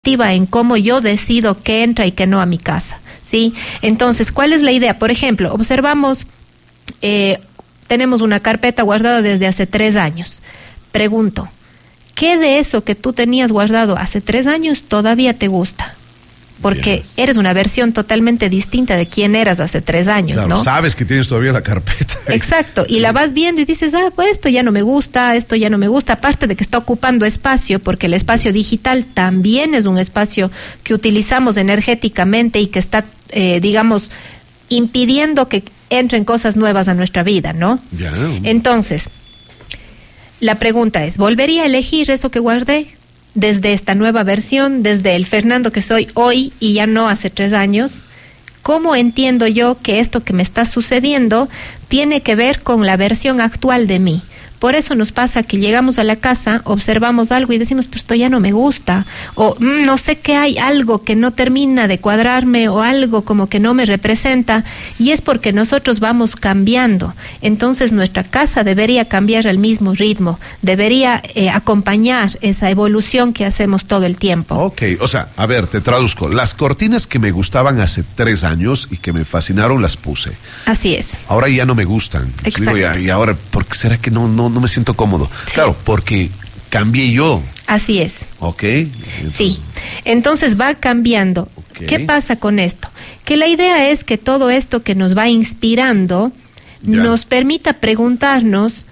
en cómo yo decido qué entra y qué no a mi casa, ¿sí? Entonces, ¿cuál es la idea? Por ejemplo, observamos, tenemos una carpeta guardada desde hace 3 años. Pregunto, ¿qué de eso que tú tenías guardado hace 3 años todavía te gusta? Porque eres una versión totalmente distinta de quién eras hace 3 años, claro, ¿no? Sabes que tienes todavía la carpeta. Exacto, y la vas viendo y dices, pues esto ya no me gusta, aparte de que está ocupando espacio, porque el espacio digital también es un espacio que utilizamos energéticamente y que está, digamos, impidiendo que entren cosas nuevas a nuestra vida, ¿no? Ya. Entonces, la pregunta es, ¿volvería a elegir eso que guardé? Desde esta nueva versión, desde el Fernando que soy hoy y ya no hace 3 años, ¿cómo entiendo yo que esto que me está sucediendo tiene que ver con la versión actual de mí? Por eso nos pasa que llegamos a la casa, observamos algo y decimos, pero esto ya no me gusta, o no sé qué hay, algo que no termina de cuadrarme, o algo como que no me representa, y es porque nosotros vamos cambiando. Entonces nuestra casa debería cambiar al mismo ritmo, debería acompañar esa evolución que hacemos todo el tiempo. Ok, o sea, a ver, te traduzco. Las cortinas que me gustaban hace 3 años y que me fascinaron las puse. Así es. Ahora ya no me gustan. Exacto. Digo, y ahora, ¿por qué será que no me siento cómodo? Sí. Claro, porque cambié yo. Así es. Ok. Entonces, sí. Entonces va cambiando. Okay. ¿Qué pasa con esto? Que la idea es que todo esto que nos va inspirando nos permita preguntarnos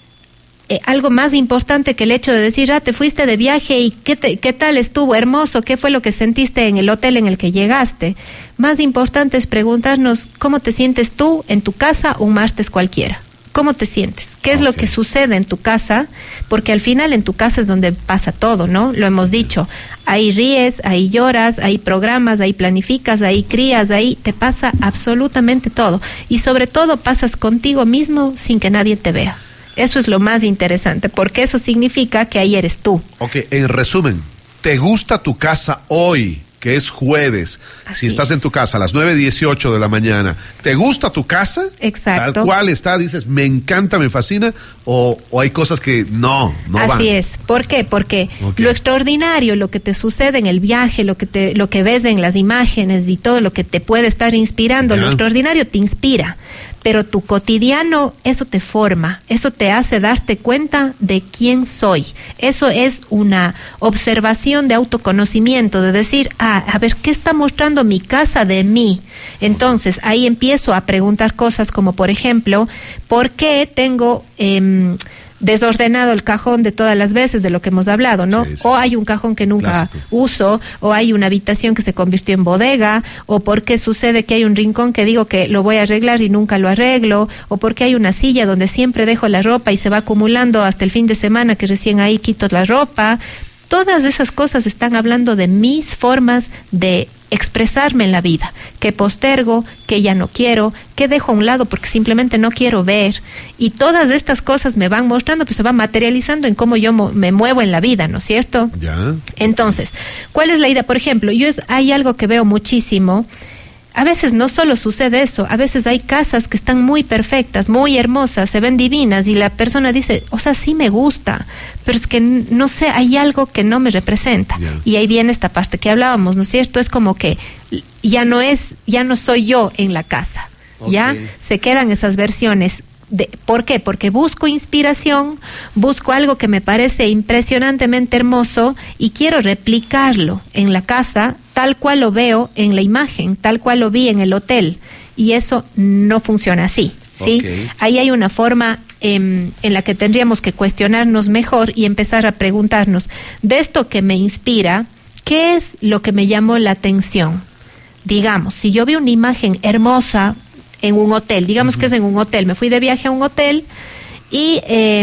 algo más importante que el hecho de decir, te fuiste de viaje y ¿qué tal estuvo? Hermoso, ¿qué fue lo que sentiste en el hotel en el que llegaste? Más importante es preguntarnos cómo te sientes tú en tu casa un martes cualquiera. ¿Cómo te sientes? ¿Qué es lo que sucede en tu casa? Porque al final en tu casa es donde pasa todo, ¿no? Lo hemos dicho. Ahí ríes, ahí lloras, ahí programas, ahí planificas, ahí crías, ahí te pasa absolutamente todo. Y sobre todo pasas contigo mismo sin que nadie te vea. Eso es lo más interesante, porque eso significa que ahí eres tú. Ok, en resumen, ¿te gusta tu casa hoy? Que es jueves, si estás en tu casa a las 9:18 de la mañana, ¿te gusta tu casa? Exacto. Tal cual está, dices, me encanta, me fascina, o hay cosas que no van. Así es. ¿Por qué? Porque lo extraordinario, lo que te sucede en el viaje, lo que ves en las imágenes y todo lo que te puede estar inspirando, lo extraordinario te inspira. Pero tu cotidiano, eso te forma, eso te hace darte cuenta de quién soy. Eso es una observación de autoconocimiento, de decir, a ver, ¿qué está mostrando mi casa de mí? Entonces, ahí empiezo a preguntar cosas como, por ejemplo, ¿por qué tengo desordenado el cajón de todas las veces de lo que hemos hablado, ¿no? Sí. O hay un cajón que nunca uso, o hay una habitación que se convirtió en bodega, o porque sucede que hay un rincón que digo que lo voy a arreglar y nunca lo arreglo, o porque hay una silla donde siempre dejo la ropa y se va acumulando hasta el fin de semana que recién ahí quito la ropa. Todas esas cosas están hablando de mis formas de expresarme en la vida, que postergo, que ya no quiero, que dejo a un lado porque simplemente no quiero ver, y todas estas cosas me van mostrando, pues se van materializando en cómo yo me muevo en la vida, ¿no es cierto? Ya. Entonces, ¿cuál es la idea? Por ejemplo, hay algo que veo muchísimo. A veces no solo sucede eso, a veces hay casas que están muy perfectas, muy hermosas, se ven divinas y la persona dice, o sea, sí me gusta, pero es que no sé, hay algo que no me representa. Yeah. Y ahí viene esta parte que hablábamos, ¿no es cierto? Es como que ya no soy yo en la casa, ¿ya? Se quedan esas versiones. ¿Por qué? Porque busco inspiración, busco algo que me parece impresionantemente hermoso y quiero replicarlo en la casa tal cual lo veo en la imagen, tal cual lo vi en el hotel, y eso no funciona así, ¿sí? Ahí hay una forma en la que tendríamos que cuestionarnos mejor y empezar a preguntarnos, de esto que me inspira, ¿qué es lo que me llamó la atención? Digamos, si yo vi una imagen hermosa en un hotel, digamos que es en un hotel, me fui de viaje a un hotel y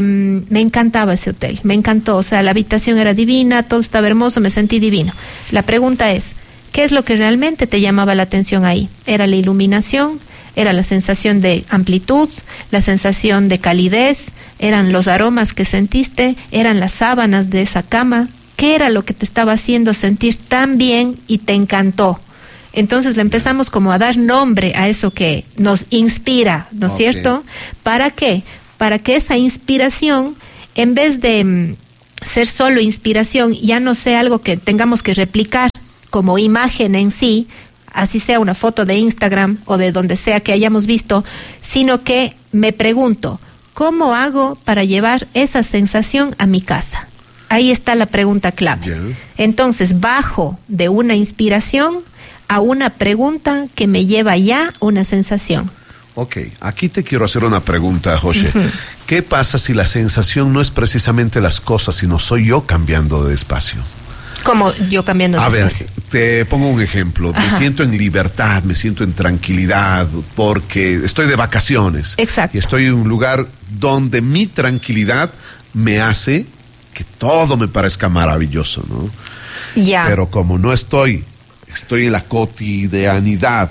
me encantaba ese hotel, me encantó, o sea, la habitación era divina, todo estaba hermoso, me sentí divino. La pregunta es, ¿qué es lo que realmente te llamaba la atención ahí? ¿Era la iluminación? ¿Era la sensación de amplitud? ¿La sensación de calidez? ¿Eran los aromas que sentiste? ¿Eran las sábanas de esa cama? ¿Qué era lo que te estaba haciendo sentir tan bien y te encantó? Entonces le empezamos como a dar nombre a eso que nos inspira, ¿no es cierto? ¿Para qué? Para que esa inspiración, en vez de ser solo inspiración, ya no sea algo que tengamos que replicar como imagen en sí, así sea una foto de Instagram o de donde sea que hayamos visto, sino que me pregunto, ¿cómo hago para llevar esa sensación a mi casa? Ahí está la pregunta clave. Yeah. Entonces, bajo de una inspiración a una pregunta que me lleva ya una sensación. Ok, aquí te quiero hacer una pregunta, José. Uh-huh. ¿Qué pasa si la sensación no es precisamente las cosas, sino soy yo cambiando de espacio? ¿Cómo yo cambiando de espacio? A ver, te pongo un ejemplo. Ajá. Me siento en libertad, me siento en tranquilidad, porque estoy de vacaciones. Exacto. Y estoy en un lugar donde mi tranquilidad me hace que todo me parezca maravilloso, ¿no? Ya. Pero como no estoy en la cotidianidad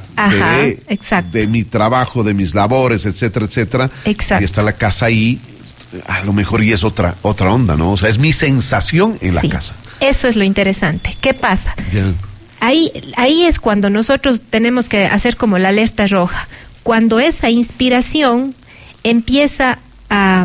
de mi trabajo, de mis labores, etcétera, etcétera. Exacto. Y está la casa ahí, a lo mejor y es otra onda, ¿no? O sea, es mi sensación en la casa. Eso es lo interesante. ¿Qué pasa? Yeah. Ahí es cuando nosotros tenemos que hacer como la alerta roja. Cuando esa inspiración empieza a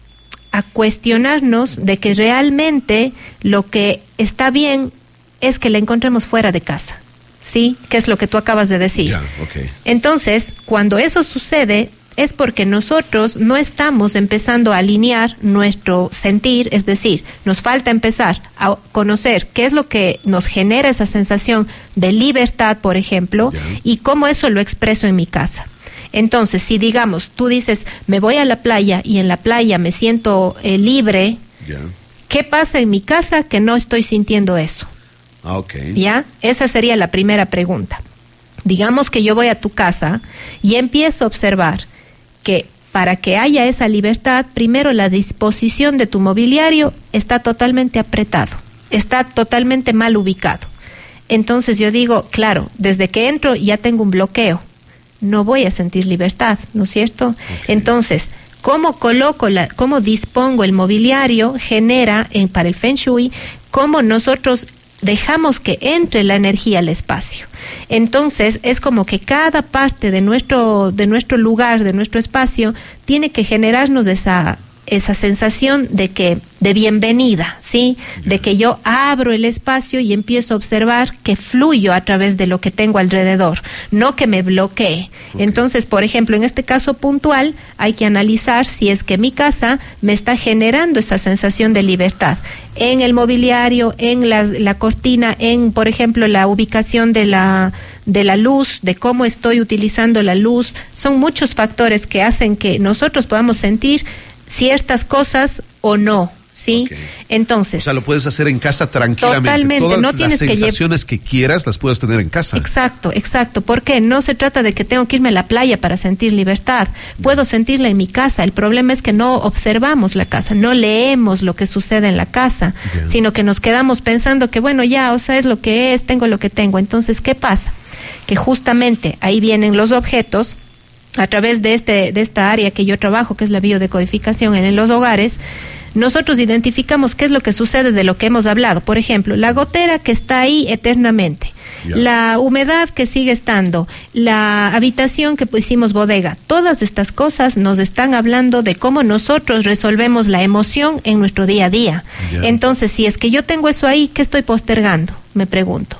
cuestionarnos de que realmente lo que está bien es que la encontremos fuera de casa, ¿sí? Que es lo que tú acabas de decir. Yeah, okay. Entonces, cuando eso sucede, es porque nosotros no estamos empezando a alinear nuestro sentir, es decir, nos falta empezar a conocer qué es lo que nos genera esa sensación de libertad, por ejemplo, Yeah. y cómo eso lo expreso en mi casa. Entonces, si digamos, tú dices, me voy a la playa y en la playa me siento libre, Yeah. ¿qué pasa en mi casa que no estoy sintiendo eso? Okay. ¿Ya? Esa sería la primera pregunta. Digamos que yo voy a tu casa y empiezo a observar que para que haya esa libertad, primero la disposición de tu mobiliario está totalmente apretado, está totalmente mal ubicado. Entonces yo digo, claro, desde que entro ya tengo un bloqueo, no voy a sentir libertad, ¿no es cierto? Okay. Entonces, cómo cómo dispongo el mobiliario genera para el Feng Shui, cómo nosotros dejamos que entre la energía al espacio. Entonces, es como que cada parte de nuestro lugar, de nuestro espacio, tiene que generarnos esa sensación de bienvenida, ¿sí? De que yo abro el espacio y empiezo a observar que fluyo a través de lo que tengo alrededor, no que me bloquee. Okay. Entonces, por ejemplo, en este caso puntual, hay que analizar si es que mi casa me está generando esa sensación de libertad en el mobiliario, en la cortina, en, por ejemplo, la ubicación de la luz, de cómo estoy utilizando la luz. Son muchos factores que hacen que nosotros podamos sentir ciertas cosas o no, ¿sí? Okay. Entonces, o sea, lo puedes hacer en casa tranquilamente. Totalmente, todas no tienes las sensaciones que quieras las puedes tener en casa. Exacto. ¿Por qué? No se trata de que tengo que irme a la playa para sentir libertad. Puedo sentirla en mi casa. El problema es que no observamos la casa, no leemos lo que sucede en la casa, yeah. Sino que nos quedamos pensando que, bueno, ya, o sea, es lo que es, tengo lo que tengo. Entonces, ¿qué pasa? Que justamente ahí vienen los objetos. A través de esta área que yo trabajo, que es la biodecodificación en los hogares, nosotros identificamos qué es lo que sucede de lo que hemos hablado. Por ejemplo, la gotera que está ahí eternamente, yeah. La humedad que sigue estando, la habitación que pusimos bodega, todas estas cosas nos están hablando de cómo nosotros resolvemos la emoción en nuestro día a día. Yeah. Entonces, si es que yo tengo eso ahí, ¿qué estoy postergando? Me pregunto.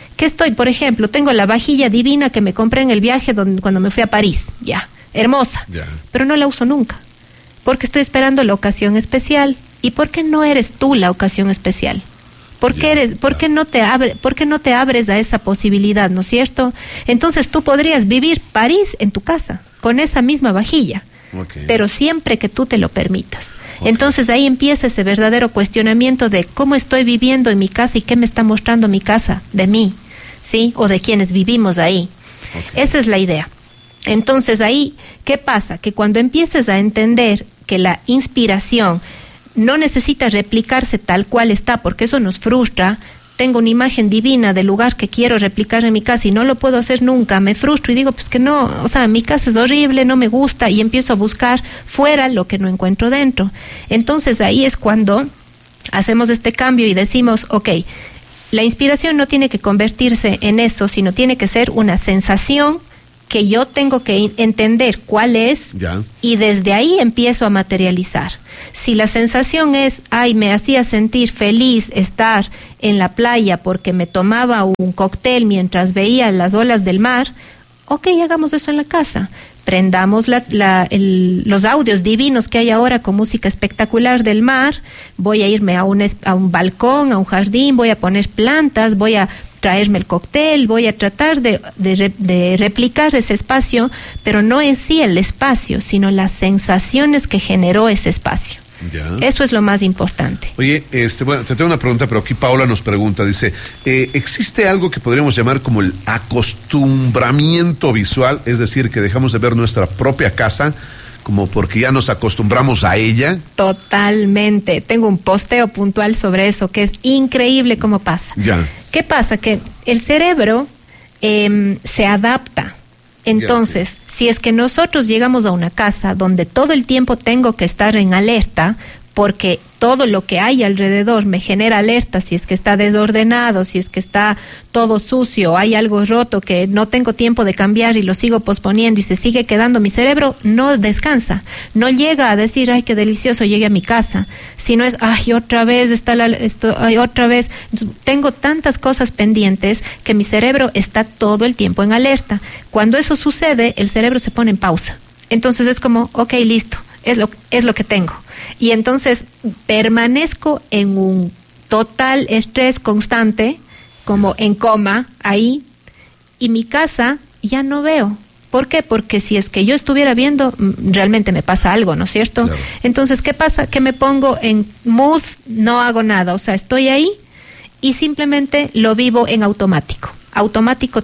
Por ejemplo, tengo la vajilla divina que me compré en el viaje cuando me fui a París, ya, hermosa, yeah. Pero no la uso nunca, porque estoy esperando la ocasión especial. ¿Y por qué no eres tú la ocasión especial? ¿Por qué no te abres a esa posibilidad, no es cierto? Entonces tú podrías vivir París en tu casa, con esa misma vajilla, okay. Pero siempre que tú te lo permitas. Okay. Entonces ahí empieza ese verdadero cuestionamiento de cómo estoy viviendo en mi casa y qué me está mostrando mi casa de mí, ¿sí? O de quienes vivimos ahí. Okay. Esa es la idea. Entonces ahí, ¿qué pasa? Que cuando empieces a entender que la inspiración no necesita replicarse tal cual está, porque eso nos frustra. Tengo una imagen divina del lugar que quiero replicar en mi casa y no lo puedo hacer nunca, me frustro y digo, pues que no, o sea, mi casa es horrible, no me gusta, y empiezo a buscar fuera lo que no encuentro dentro. Entonces ahí es cuando hacemos este cambio y decimos, ok, la inspiración no tiene que convertirse en eso, sino tiene que ser una sensación que yo tengo que entender cuál es y desde ahí empiezo a materializar. Si la sensación es, me hacía sentir feliz estar en la playa porque me tomaba un cóctel mientras veía las olas del mar, ok, hagamos eso en la casa. Prendamos los audios divinos que hay ahora con música espectacular del mar, voy a irme a un balcón, a un jardín, voy a poner plantas, voy a traerme el cóctel, voy a tratar de replicar ese espacio, pero no en sí el espacio, sino las sensaciones que generó ese espacio. Ya. Eso es lo más importante. Oye, bueno, te tengo una pregunta, pero aquí Paula nos pregunta, dice, ¿existe algo que podríamos llamar como el acostumbramiento visual? Es decir, que dejamos de ver nuestra propia casa como porque ya nos acostumbramos a ella. Totalmente. Tengo un posteo puntual sobre eso, que es increíble cómo pasa. Ya. ¿Qué pasa? Que el cerebro se adapta. Entonces, si es que nosotros llegamos a una casa donde todo el tiempo tengo que estar en alerta, porque todo lo que hay alrededor me genera alerta, si es que está desordenado, si es que está todo sucio, hay algo roto que no tengo tiempo de cambiar y lo sigo posponiendo y se sigue quedando, mi cerebro no descansa, no llega a decir, ay, qué delicioso, llegué a mi casa, sino es, ay, otra vez otra vez, tengo tantas cosas pendientes que mi cerebro está todo el tiempo en alerta. Cuando eso sucede, el cerebro se pone en pausa. Entonces es como, ok, listo, es lo que tengo. Y entonces permanezco en un total estrés constante, como en coma, ahí, y mi casa ya no veo. ¿Por qué? Porque si es que yo estuviera viendo, realmente me pasa algo, ¿no es cierto? Claro. Entonces, ¿qué pasa? Que me pongo en mood, no hago nada, o sea, estoy ahí y simplemente lo vivo en automático. Automático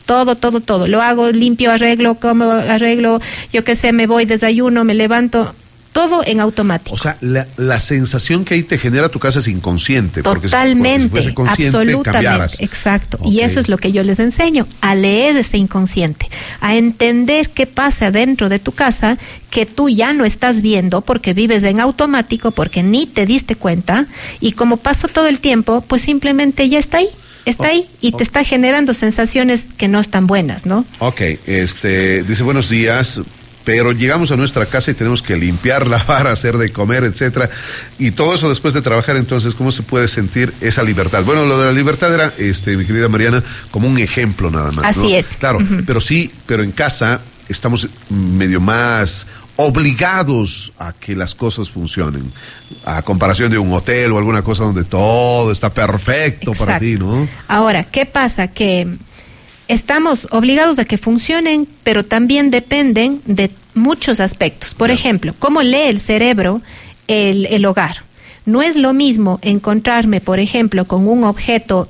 todo. Lo hago, limpio, arreglo, como arreglo, yo qué sé, me voy, desayuno, me levanto. Todo en automático. O sea, la sensación que ahí te genera tu casa es inconsciente. Totalmente, porque si fuese consciente, absolutamente, cambiaras. Exacto. Okay. Y eso es lo que yo les enseño, a leer ese inconsciente, a entender qué pasa dentro de tu casa que tú ya no estás viendo porque vives en automático, porque ni te diste cuenta, y como pasó todo el tiempo, pues simplemente ya está ahí. Está ahí y te está generando sensaciones que no están buenas, ¿no? Ok, dice, buenos días, pero llegamos a nuestra casa y tenemos que limpiar, lavar, hacer de comer, etcétera, y todo eso después de trabajar. Entonces, ¿cómo se puede sentir esa libertad? Bueno, lo de la libertad era, mi querida Mariana, como un ejemplo nada más, Así ¿no? es. Claro, pero en casa estamos medio más obligados a que las cosas funcionen, a comparación de un hotel o alguna cosa donde todo está perfecto. Exacto. Para ti, ¿no? Ahora, ¿qué pasa? Que estamos obligados a que funcionen, pero también dependen de muchos aspectos. Por ejemplo, ¿cómo lee el cerebro el hogar? No es lo mismo encontrarme, por ejemplo, con un objeto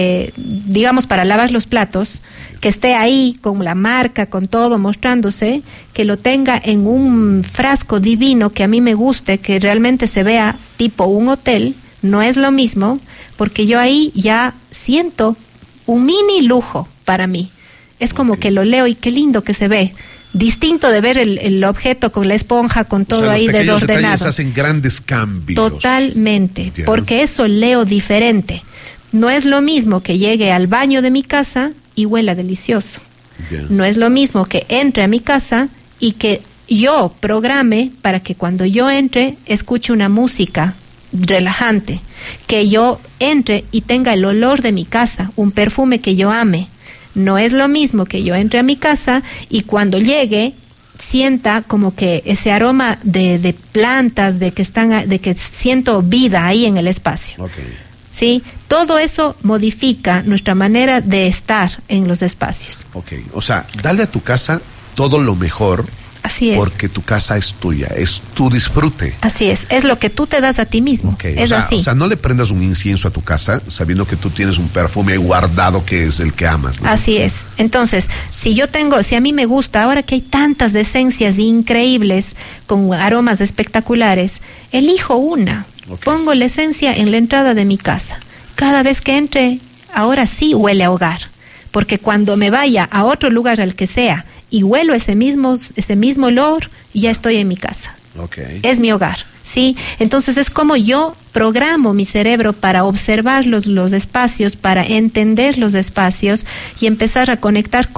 digamos, para lavar los platos, que esté ahí con la marca, con todo mostrándose, que lo tenga en un frasco divino que a mí me guste, que realmente se vea tipo un hotel. No es lo mismo, porque yo ahí ya siento un mini lujo para mí. Es como que lo leo y qué lindo que se ve. Distinto de ver el objeto con la esponja, con todo ahí desordenado. Los detalles hacen grandes cambios. Totalmente, porque eso leo diferente. No es lo mismo que llegue al baño de mi casa y huela delicioso. No es lo mismo que entre a mi casa y que yo programe para que cuando yo entre escuche una música relajante, que yo entre y tenga el olor de mi casa, un perfume que yo ame. No es lo mismo que yo entre a mi casa y cuando llegue sienta como que ese aroma de plantas, de que siento vida ahí en el espacio. Okay. ¿Sí? Todo eso modifica nuestra manera de estar en los espacios. Okay. O sea, dale a tu casa todo lo mejor. Así es. Porque tu casa es tuya, es tu disfrute. Así es lo que tú te das a ti mismo. Okay. Así. O sea, no le prendas un incienso a tu casa sabiendo que tú tienes un perfume guardado que es el que amas, ¿no? Así es. Entonces, si a mí me gusta, ahora que hay tantas esencias increíbles con aromas espectaculares, elijo una. Okay. Pongo la esencia en la entrada de mi casa. Cada vez que entre, ahora sí huele a hogar. Porque cuando me vaya a otro lugar al que sea y huelo ese mismo olor, ya estoy en mi casa. Okay. Es mi hogar, ¿sí? Entonces es como yo programo mi cerebro para observar los espacios, para entender los espacios y empezar a conectar con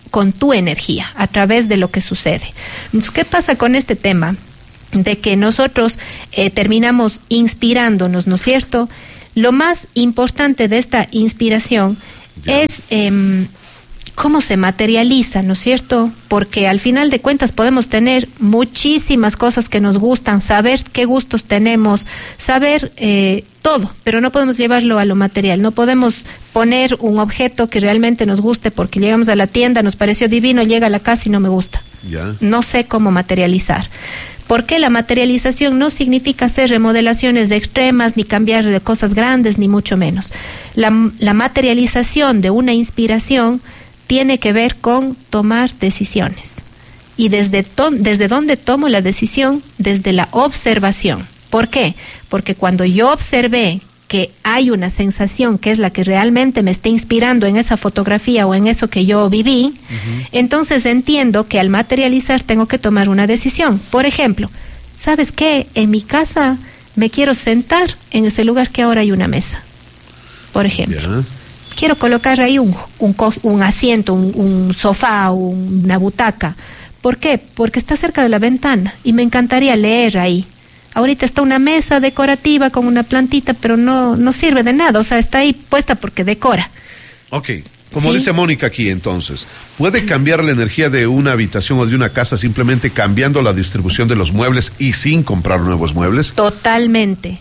con tu energía, a través de lo que sucede. Entonces, ¿qué pasa con este tema? De que nosotros terminamos inspirándonos, ¿no es cierto? Lo más importante de esta inspiración es cómo se materializa, ¿no es cierto? Porque al final de cuentas podemos tener muchísimas cosas que nos gustan, saber qué gustos tenemos, saber todo, pero no podemos llevarlo a lo material, no podemos poner un objeto que realmente nos guste porque llegamos a la tienda, nos pareció divino, llega a la casa y no me gusta. No sé cómo materializar. Porque la materialización no significa hacer remodelaciones extremas, ni cambiar de cosas grandes, ni mucho menos. La materialización de una inspiración tiene que ver con tomar decisiones. ¿Y desde dónde tomo la decisión? Desde la observación. ¿Por qué? Porque cuando yo observé que hay una sensación que es la que realmente me está inspirando en esa fotografía o en eso que yo viví, entonces entiendo que al materializar tengo que tomar una decisión. Por ejemplo, ¿sabes qué? En mi casa me quiero sentar en ese lugar que ahora hay una mesa. Por ejemplo. Quiero colocar ahí un asiento, un sofá, una butaca. ¿Por qué? Porque está cerca de la ventana y me encantaría leer ahí. Ahorita está una mesa decorativa con una plantita, pero no sirve de nada, o sea, está ahí puesta porque decora. Ok, como dice Mónica aquí entonces, ¿puede cambiar la energía de una habitación o de una casa simplemente cambiando la distribución de los muebles y sin comprar nuevos muebles? Totalmente.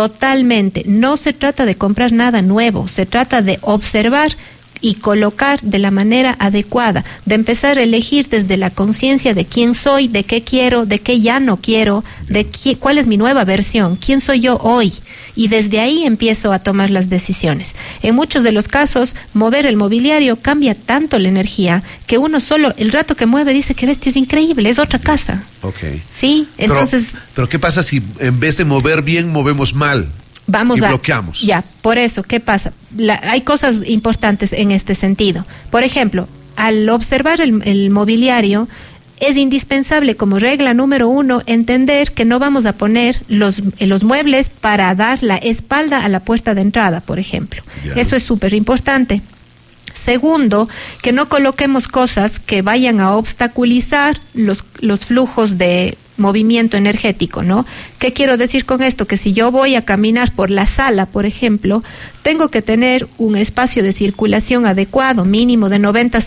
No se trata de comprar nada nuevo, se trata de observar y colocar de la manera adecuada, de empezar a elegir desde la conciencia de quién soy, de qué quiero, de qué ya no quiero, cuál es mi nueva versión, quién soy yo hoy. Y desde ahí empiezo a tomar las decisiones. En muchos de los casos, mover el mobiliario cambia tanto la energía que uno solo, el rato que mueve, dice que bestia, es increíble, es otra casa. Sí, entonces... Pero ¿qué pasa si en vez de mover bien, movemos mal? Y bloqueamos. Ya, por eso, ¿qué pasa? Hay cosas importantes en este sentido. Por ejemplo, al observar el mobiliario, es indispensable como regla número 1 entender que no vamos a poner los muebles para dar la espalda a la puerta de entrada, por ejemplo. Eso es súper importante. Segundo, que no coloquemos cosas que vayan a obstaculizar los flujos de movimiento energético, ¿no? ¿Qué quiero decir con esto? Que si yo voy a caminar por la sala, por ejemplo, tengo que tener un espacio de circulación adecuado, mínimo de 90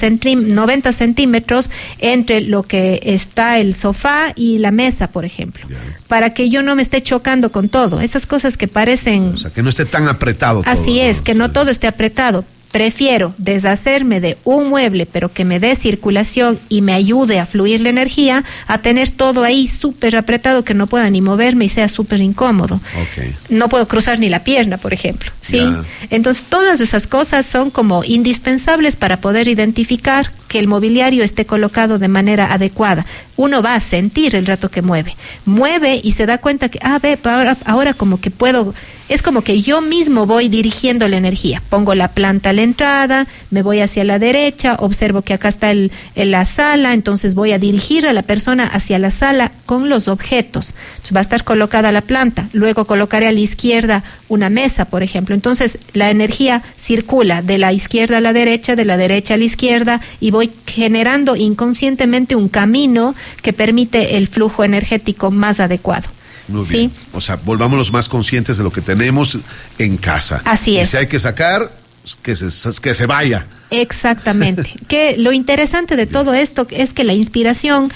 centímetros entre lo que está el sofá y la mesa, por ejemplo, para que yo no me esté chocando con todo. Esas cosas que parecen... O sea, que no esté tan apretado todo. Así es, que no todo esté apretado. Prefiero deshacerme de un mueble, pero que me dé circulación y me ayude a fluir la energía, a tener todo ahí súper apretado que no pueda ni moverme y sea súper incómodo. No puedo cruzar ni la pierna, por ejemplo. ¿Sí? Entonces, todas esas cosas son como indispensables para poder identificar que el mobiliario esté colocado de manera adecuada. Uno va a sentir el rato que mueve y se da cuenta que, ahora como que puedo... Es como que yo mismo voy dirigiendo la energía. Pongo la planta a la entrada, me voy hacia la derecha, observo que acá está la sala, entonces voy a dirigir a la persona hacia la sala con los objetos. Entonces va a estar colocada la planta, luego colocaré a la izquierda una mesa, por ejemplo. Entonces la energía circula de la izquierda a la derecha, de la derecha a la izquierda, y voy generando inconscientemente un camino que permite el flujo energético más adecuado. Muy bien. O sea, volvámonos más conscientes de lo que tenemos en casa. Así es. Y si hay que sacar, que se vaya. Exactamente. Que lo interesante de todo esto es que la inspiración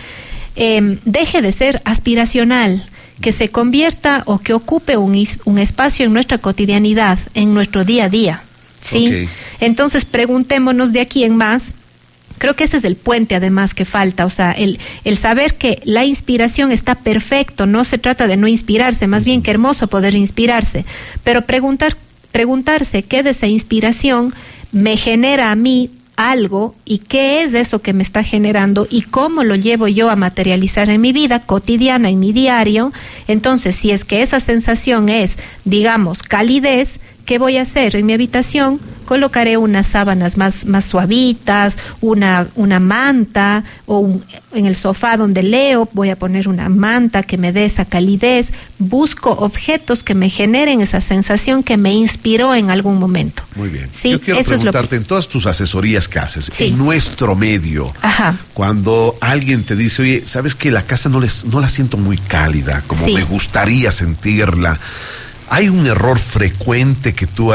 deje de ser aspiracional, que se convierta o que ocupe un espacio en nuestra cotidianidad, en nuestro día a día. ¿Sí? Entonces, preguntémonos de aquí en más. Creo que ese es el puente además que falta, o sea, el saber que la inspiración está perfecto, no se trata de no inspirarse, más bien que hermoso poder inspirarse, pero preguntarse qué de esa inspiración me genera a mí algo y qué es eso que me está generando y cómo lo llevo yo a materializar en mi vida cotidiana, en mi diario. Entonces, si es que esa sensación es, digamos, calidez, ¿qué voy a hacer en mi habitación? colocaré unas sábanas más suavitas, una manta, en el sofá donde leo voy a poner una manta que me dé esa calidez. Busco objetos que me generen esa sensación que me inspiró en algún momento. Muy bien. ¿Sí? Yo quiero Eso preguntarte, en todas tus asesorías que haces, sí, en nuestro medio, ajá, cuando alguien te dice, oye, ¿sabes que la casa no la siento muy cálida, como sí, me gustaría sentirla? ¿Hay un error frecuente que tú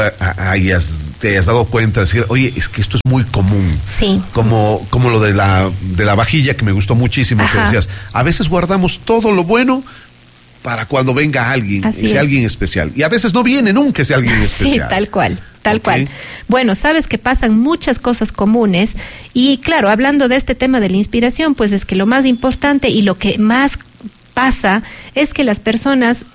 te hayas dado cuenta de decir, oye, es que esto es muy común? Sí. Como lo de la vajilla, que me gustó muchísimo, que decías, a veces guardamos todo lo bueno para cuando venga alguien, ese alguien especial. Y a veces no viene nunca ese alguien especial. Sí, tal cual. Bueno, sabes que pasan muchas cosas comunes y claro, hablando de este tema de la inspiración, pues es que lo más importante y lo que más pasa es que las personas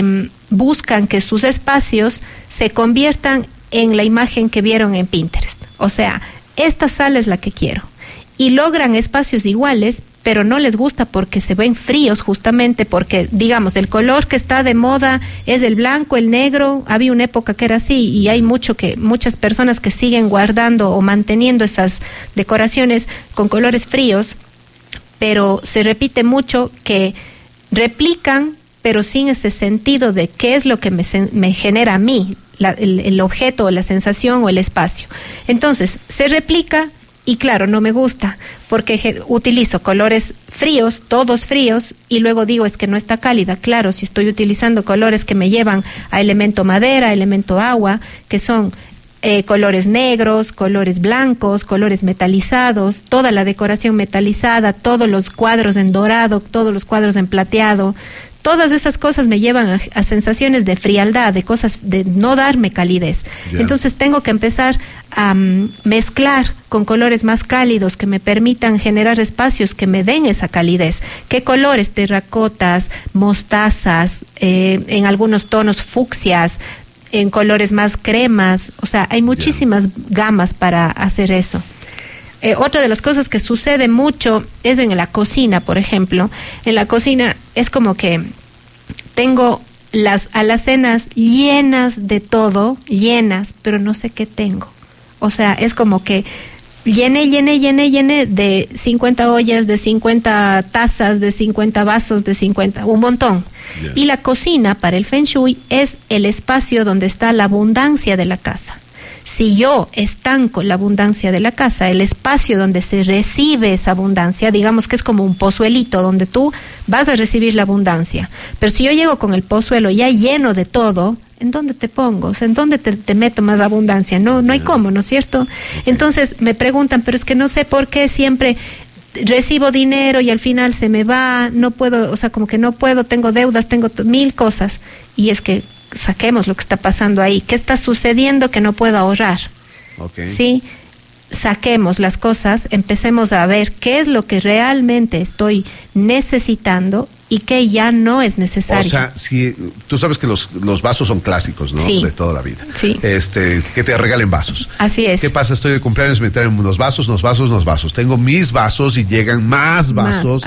buscan que sus espacios se conviertan en la imagen que vieron en Pinterest. O sea, esta sala es la que quiero. Y logran espacios iguales, pero no les gusta porque se ven fríos, justamente porque, digamos, el color que está de moda es el blanco, el negro. Había una época que era así y hay muchas personas que siguen guardando o manteniendo esas decoraciones con colores fríos, pero se repite mucho que replican, pero sin ese sentido de qué es lo que me genera a mí, el objeto o la sensación o el espacio. Entonces, se replica y claro, no me gusta, porque utilizo colores fríos, todos fríos, y luego digo, es que no está cálida. Claro, si estoy utilizando colores que me llevan a elemento madera, elemento agua, que son colores negros, colores blancos, colores metalizados, toda la decoración metalizada, todos los cuadros en dorado, todos los cuadros en plateado. Todas esas cosas me llevan a sensaciones de frialdad, de cosas de no darme calidez. Yeah. Entonces tengo que empezar a mezclar con colores más cálidos que me permitan generar espacios que me den esa calidez. ¿Qué colores? Terracotas, mostazas, en algunos tonos fucsias, en colores más cremas. O sea, hay muchísimas gamas para hacer eso. Otra de las cosas que sucede mucho es en la cocina, por ejemplo. En la cocina es como que tengo las alacenas llenas de todo, llenas, pero no sé qué tengo. O sea, es como que llené de 50 ollas, de 50 tazas, de 50 vasos, de 50, un montón. Yeah. Y la cocina para el Feng Shui es el espacio donde está la abundancia de la casa. Si yo estanco la abundancia de la casa, el espacio donde se recibe esa abundancia, digamos que es como un pozuelito donde tú vas a recibir la abundancia, pero si yo llego con el pozuelo ya lleno de todo, ¿en dónde te pongo? O sea, ¿en dónde te meto más abundancia? No hay cómo, ¿no es cierto? Entonces me preguntan, pero es que no sé por qué siempre recibo dinero y al final se me va, no puedo, o sea, como que no puedo, tengo deudas, tengo mil cosas, y es que saquemos lo que está pasando ahí. ¿Qué está sucediendo que no puedo ahorrar? Okay. ¿Sí? Saquemos las cosas, empecemos a ver qué es lo que realmente estoy necesitando y qué ya no es necesario. O sea, si tú sabes que los vasos son clásicos, ¿no? Sí. De toda la vida. Sí. Que te regalen vasos. Así es. ¿Qué pasa? Estoy de cumpleaños, me traen unos vasos. Tengo mis vasos y llegan más vasos.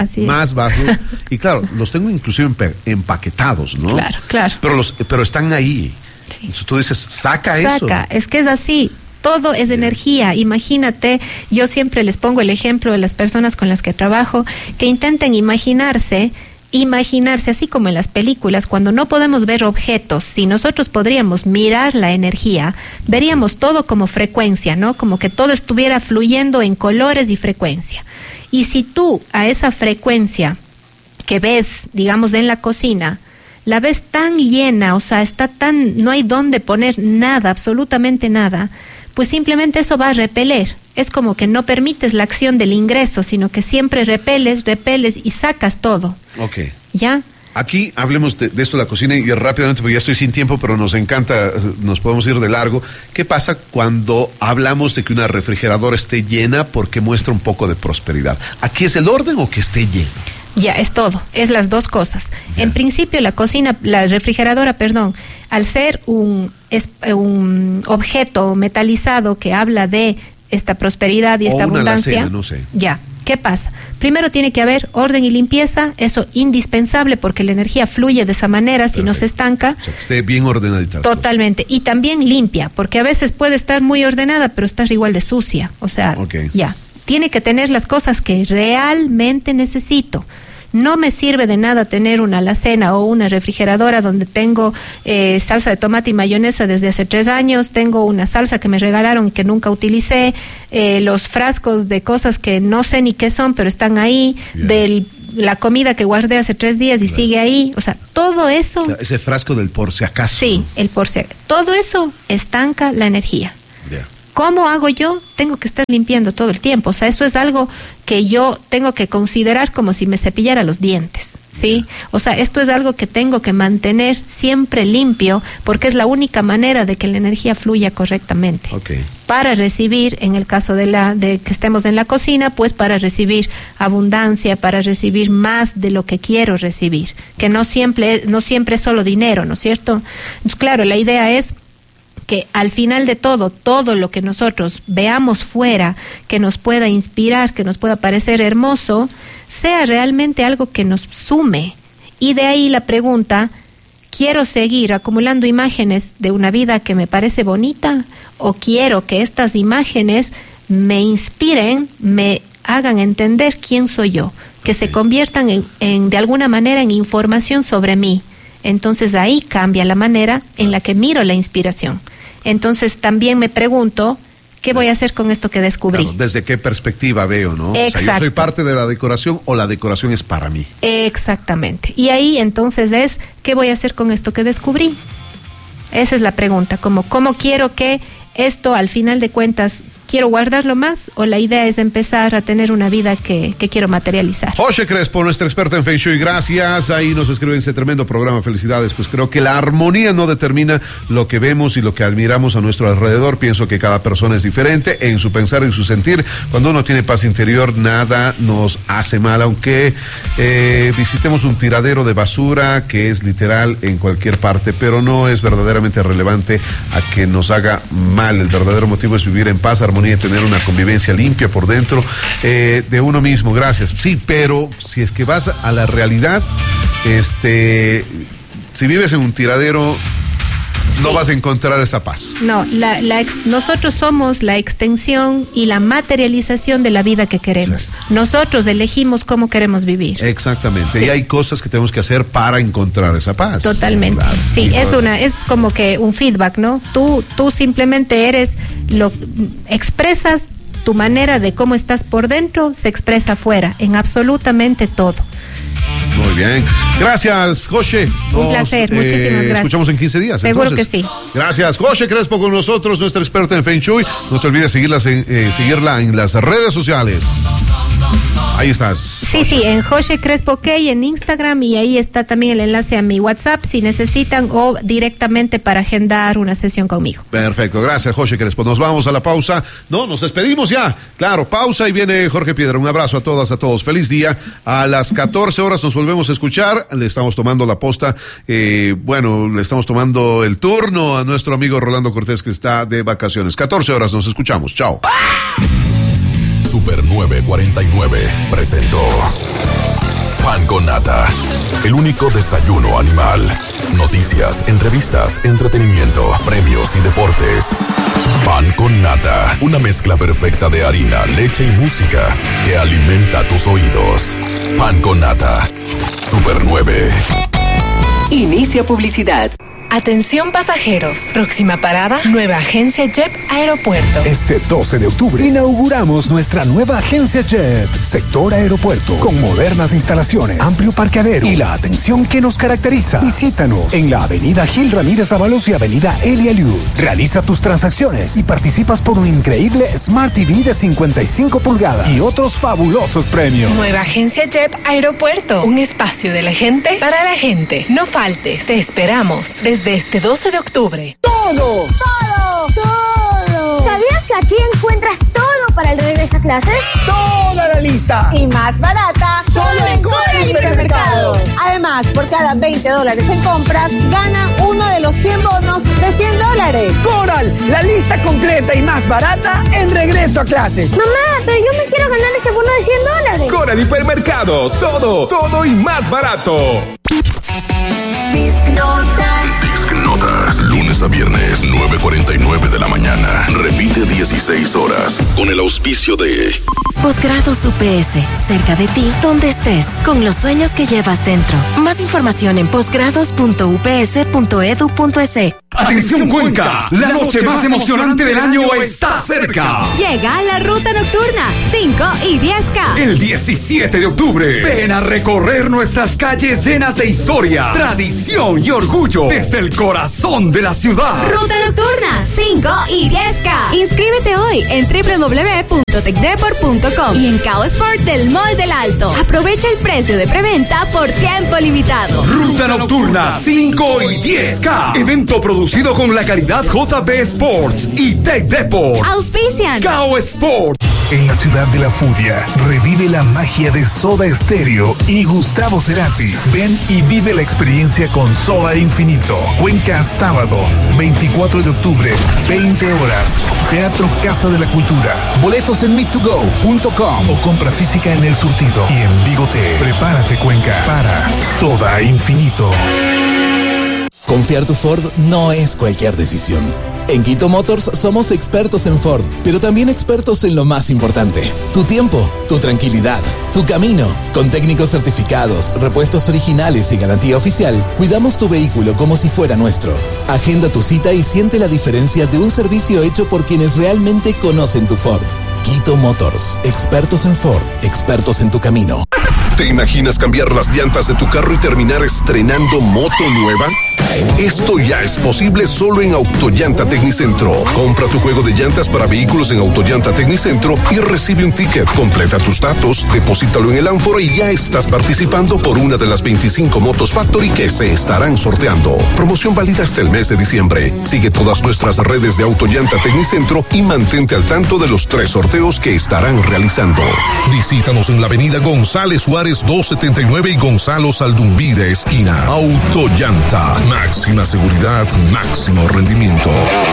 Y claro, los tengo inclusive empaquetados, ¿no? Claro. Pero están ahí. Sí. Entonces tú dices, saca eso. Es que es así. Todo es energía. Imagínate, yo siempre les pongo el ejemplo de las personas con las que trabajo, que intenten imaginarse así como en las películas, cuando no podemos ver objetos, si nosotros podríamos mirar la energía, veríamos todo como frecuencia, ¿no? Como que todo estuviera fluyendo en colores y frecuencia. Y si tú a esa frecuencia que ves, digamos, en la cocina, la ves tan llena, o sea, no hay dónde poner nada, absolutamente nada, pues simplemente eso va a repeler. Es como que no permites la acción del ingreso, sino que siempre repeles y sacas todo. Ok. ¿Ya? Aquí hablemos de esto de la cocina y rápidamente, porque ya estoy sin tiempo, pero nos encanta, nos podemos ir de largo. ¿Qué pasa cuando hablamos de que una refrigeradora esté llena porque muestra un poco de prosperidad? ¿Aquí es el orden o que esté lleno? Ya, es todo, es las dos cosas. Ya. En principio la refrigeradora, al ser un objeto metalizado que habla de esta prosperidad y esta abundancia, alacena, no sé. Ya, ¿Qué pasa? Primero tiene que haber orden y limpieza, eso indispensable porque la energía fluye de esa manera, si no se estanca. O sea, que esté bien ordenadita. Totalmente. Y también limpia, porque a veces puede estar muy ordenada, pero estar igual de sucia. O sea, ya. Tiene que tener las cosas que realmente necesito. No me sirve de nada tener una alacena o una refrigeradora donde tengo salsa de tomate y mayonesa desde hace 3 años, tengo una salsa que me regalaron y que nunca utilicé, los frascos de cosas que no sé ni qué son, pero están ahí, la comida que guardé hace 3 días y sigue ahí, o sea, todo eso... Ese frasco del por si acaso. Sí, el por si acaso. Todo eso estanca la energía. ¿Cómo hago yo? Tengo que estar limpiando todo el tiempo. O sea, eso es algo que yo tengo que considerar como si me cepillara los dientes, ¿sí? O sea, esto es algo que tengo que mantener siempre limpio porque es la única manera de que la energía fluya correctamente. Para recibir, en el caso de que estemos en la cocina, pues para recibir abundancia, para recibir más de lo que quiero recibir, que no siempre es solo dinero, ¿no es cierto? Entonces, claro, la idea es que al final de todo lo que nosotros veamos fuera, que nos pueda inspirar, que nos pueda parecer hermoso, sea realmente algo que nos sume. Y de ahí la pregunta, ¿quiero seguir acumulando imágenes de una vida que me parece bonita? ¿O quiero que estas imágenes me inspiren, me hagan entender quién soy yo? Que se conviertan de alguna manera en información sobre mí. Entonces ahí cambia la manera en la que miro la inspiración. Entonces también me pregunto, ¿qué voy a hacer con esto que descubrí? Claro, ¿desde qué perspectiva veo, no? Exacto. O sea, yo soy parte de la decoración o la decoración es para mí. Exactamente. Y ahí entonces es, ¿qué voy a hacer con esto que descubrí? Esa es la pregunta, ¿cómo quiero que esto al final de cuentas quiero guardarlo más o la idea es empezar a tener una vida que quiero materializar? José Crespo, nuestra experta en Feng Shui, gracias. Ahí nos escriben ese tremendo programa, felicidades. Pues creo que la armonía no determina lo que vemos y lo que admiramos a nuestro alrededor. Pienso que cada persona es diferente en su pensar, en su sentir. Cuando uno tiene paz interior, nada nos hace mal, aunque visitemos un tiradero de basura que es literal en cualquier parte, pero no es verdaderamente relevante a que nos haga mal. El verdadero motivo es vivir en paz, armonía y tener una convivencia limpia por dentro de uno mismo. Gracias. Sí, pero si es que vas a la realidad, si vives en un tiradero, no vas a encontrar esa paz. No, nosotros somos la extensión y la materialización de la vida que queremos. Sí. Nosotros elegimos cómo queremos vivir. Exactamente. Sí. Y hay cosas que tenemos que hacer para encontrar esa paz. Totalmente. Claro. Sí, es como que un feedback, ¿no? Tú simplemente expresas tu manera de cómo estás por dentro, se expresa afuera, en absolutamente todo. Muy bien. Gracias, José. Un placer, muchísimas gracias. Escuchamos en 15 días. Seguro entonces. Que sí. Gracias, José Crespo con nosotros, nuestra experta en Feng Shui. No te olvides seguirla en las redes sociales. Ahí estás. Sí, en José Crespo OK en Instagram y ahí está también el enlace a mi WhatsApp si necesitan o directamente para agendar una sesión conmigo. Perfecto, gracias José Crespo. Nos vamos a la pausa. No, nos despedimos ya. Claro, pausa y viene Jorge Piedra. Un abrazo a todas, a todos. Feliz día. A las 14 horas nos volvemos a escuchar. Le estamos tomando la posta. Le estamos tomando el turno a nuestro amigo Rolando Cortés que está de vacaciones. 14 horas nos escuchamos. Chao. Super 949 presentó Pan con Nata, el único desayuno animal. Noticias, entrevistas, entretenimiento, premios y deportes. Pan con Nata, una mezcla perfecta de harina, leche y música que alimenta tus oídos. Pan con Nata, Super 9. Inicia publicidad. Atención pasajeros, próxima parada, nueva agencia JEP Aeropuerto. Este 12 de octubre inauguramos nuestra nueva agencia JEP, sector aeropuerto, con modernas instalaciones, amplio parqueadero y la atención que nos caracteriza. Visítanos en la avenida Gil Ramírez Ábalos y avenida Elia Liud. Realiza tus transacciones y participas por un increíble Smart TV de 55 pulgadas y otros fabulosos premios. Nueva agencia JEP Aeropuerto, un espacio de la gente para la gente. No faltes, te esperamos. Desde este 12 de octubre. ¡Todo! ¿Sabías que aquí encuentras todo para el regreso a clases? ¡Toda la lista! Y más barata. Solo en Coral Hipermercados. Además, por cada $20 en compras, gana uno de los 100 bonos de $100. Coral, la lista completa y más barata en regreso a clases. Mamá, pero yo me quiero ganar ese bono de $100. Coral Hipermercados, todo y más barato. Disc Notas, lunes a viernes, 9:49 de la mañana. Repite 16 horas, con el auspicio de Posgrados UPS, cerca de ti, donde estés, con los sueños que llevas dentro. Más información en posgrados.ups.edu.es. ¡Atención Cuenca! La noche más emocionante del año está cerca. Llega la ruta nocturna 5 y 10K. El 17 de octubre, ven a recorrer nuestras calles llenas de historia, tradición y orgullo desde el corazón de la ciudad. Ruta nocturna 5 y 10K. Inscríbete hoy en www.tecdeport.com y en Cao Sport del Mall del Alto. Aprovecha el precio de preventa por tiempo limitado. Ruta nocturna 5 y 10K. Evento producido con la calidad JB Sports y Tech Deport. Auspician Cao Sport. En la ciudad de la furia, revive la magia de Soda Stereo y Gustavo Cerati. Ven y vive la experiencia con Soda Infinito. Cuenca, sábado, 24 de octubre, 20 horas. Teatro Casa de la Cultura. Boletos en meet2go.com o compra física en El Surtido. Y en Bigote. Prepárate, Cuenca, para Soda Infinito. Confiar tu Ford no es cualquier decisión. En Quito Motors somos expertos en Ford, pero también expertos en lo más importante: tu tiempo, tu tranquilidad, tu camino. Con técnicos certificados, repuestos originales y garantía oficial, cuidamos tu vehículo como si fuera nuestro. Agenda tu cita y siente la diferencia de un servicio hecho por quienes realmente conocen tu Ford. Quito Motors, expertos en Ford, expertos en tu camino. ¿Te imaginas cambiar las llantas de tu carro y terminar estrenando moto nueva? Esto ya es posible solo en Autollanta Tecnicentro. Compra tu juego de llantas para vehículos en Autollanta Tecnicentro y recibe un ticket. Completa tus datos, deposítalo en el ánfora y ya estás participando por una de las 25 motos Factory que se estarán sorteando. Promoción válida hasta el mes de diciembre. Sigue todas nuestras redes de Autollanta Tecnicentro y mantente al tanto de los 3 sorteos que estarán realizando. Visítanos en la avenida González Suárez 279 y Gonzalo Saldumbide esquina. Autollanta. Máxima seguridad, máximo rendimiento.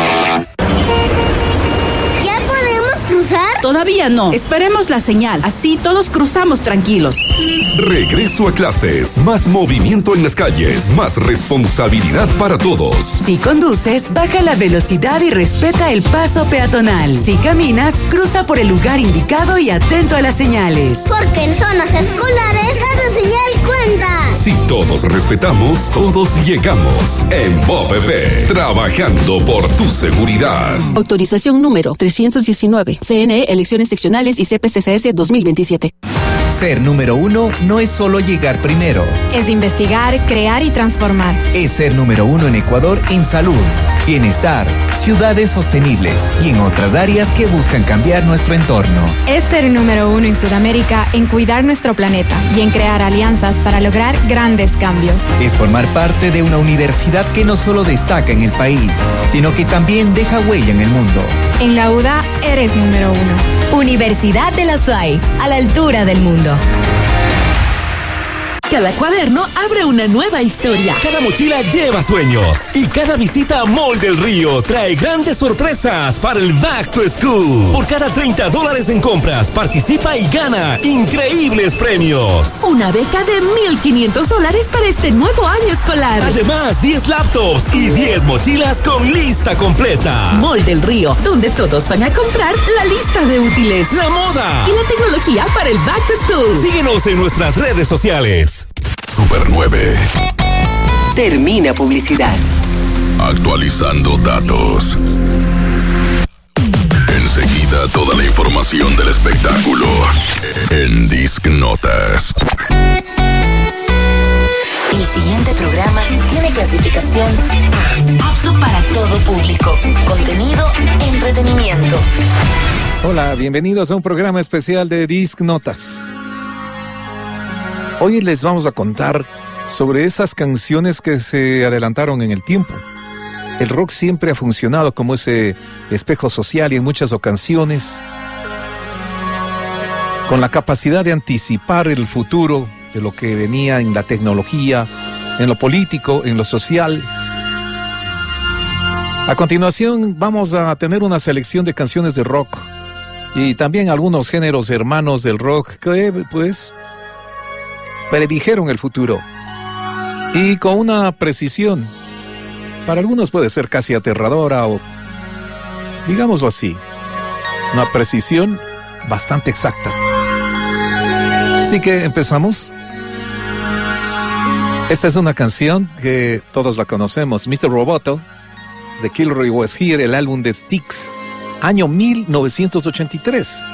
¿Ya podemos cruzar? Todavía no. Esperemos la señal. Así todos cruzamos tranquilos. Regreso a clases. Más movimiento en las calles. Más responsabilidad para todos. Si conduces, baja la velocidad y respeta el paso peatonal. Si caminas, cruza por el lugar indicado y atento a las señales. Porque en zonas escolares cada señal cuenta. Si todos respetamos, todos llegamos. En BOPP, trabajando por tu seguridad. Autorización número 319. CNE, elecciones seccionales y CPCCS 2027. Ser número 1 no es solo llegar primero. Es investigar, crear y transformar. Es ser número 1 en Ecuador en salud, bienestar, ciudades sostenibles y en otras áreas que buscan cambiar nuestro entorno. Es ser número 1 en Sudamérica en cuidar nuestro planeta y en crear alianzas para lograr grandes cambios. Es formar parte de una universidad que no solo destaca en el país, sino que también deja huella en el mundo. En la UDA eres número 1. Universidad de la SUAY, a la altura del mundo. Cada cuaderno abre una nueva historia. Cada mochila lleva sueños. Y cada visita a Mall del Río trae grandes sorpresas para el Back to School. Por cada $30 en compras, participa y gana increíbles premios. Una beca de $1,500 para este nuevo año escolar. Además, 10 laptops y 10 mochilas con lista completa. Mall del Río, donde todos van a comprar la lista de útiles, la moda y la tecnología para el Back to School. Síguenos en nuestras redes sociales. Super 9. Termina publicidad. Actualizando datos. Enseguida toda la información del espectáculo en Disc Notas. El siguiente programa tiene clasificación A, apto para todo público. Contenido, entretenimiento. Hola, bienvenidos a un programa especial de Disc Notas. Hoy les vamos a contar sobre esas canciones que se adelantaron en el tiempo. El rock siempre ha funcionado como ese espejo social y en muchas ocasiones con la capacidad de anticipar el futuro de lo que venía en la tecnología, en lo político, en lo social. A continuación vamos a tener una selección de canciones de rock y también algunos géneros hermanos del rock que pues predijeron el futuro y con una precisión, para algunos puede ser casi aterradora o digámoslo así, una precisión bastante exacta. Así que empezamos. Esta es una canción que todos la conocemos, Mr. Roboto, de Kilroy Was Here, el álbum de Styx, año 1983.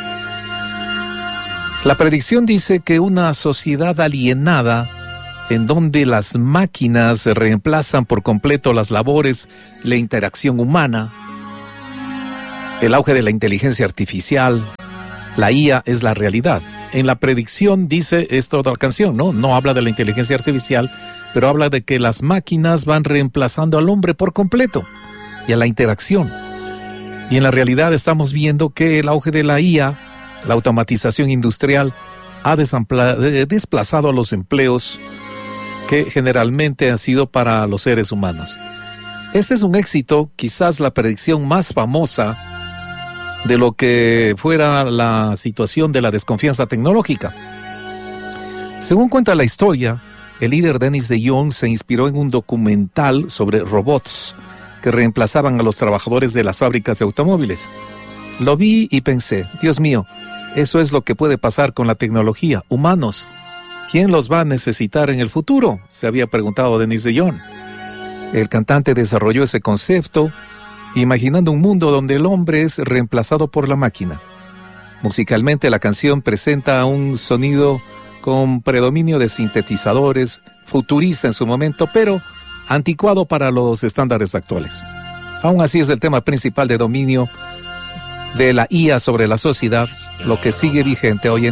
La predicción dice que una sociedad alienada en donde las máquinas reemplazan por completo las labores, la interacción humana, el auge de la inteligencia artificial, la IA es la realidad. En la predicción dice esta otra canción, no habla de la inteligencia artificial, pero habla de que las máquinas van reemplazando al hombre por completo y a la interacción. Y en la realidad estamos viendo que el auge de la IA, la automatización industrial, ha desplazado a los empleos que generalmente han sido para los seres humanos. Este es un éxito, quizás la predicción más famosa de lo que fuera la situación de la desconfianza tecnológica. Según cuenta la historia, el líder Denis de Jong se inspiró en un documental sobre robots que reemplazaban a los trabajadores de las fábricas de automóviles. Lo vi y pensé, Dios mío, eso es lo que puede pasar con la tecnología. Humanos, ¿quién los va a necesitar en el futuro?, se había preguntado Denis de Jong. El cantante desarrolló ese concepto imaginando un mundo donde el hombre es reemplazado por la máquina. Musicalmente, la canción presenta un sonido con predominio de sintetizadores, futurista en su momento, pero anticuado para los estándares actuales. Aún así es el tema principal de dominio de la IA sobre la sociedad, lo que sigue vigente hoy en